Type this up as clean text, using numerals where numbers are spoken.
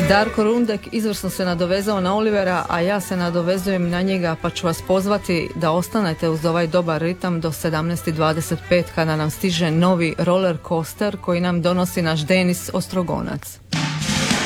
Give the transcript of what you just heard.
Darko Rundek izvrsno se nadovezao na Olivera, a ja se nadovezujem na njega, pa ću vas pozvati da ostanete uz ovaj dobar ritam do 17:25 kada nam stiže novi roller coaster koji nam donosi naš Denis Ostrogonac.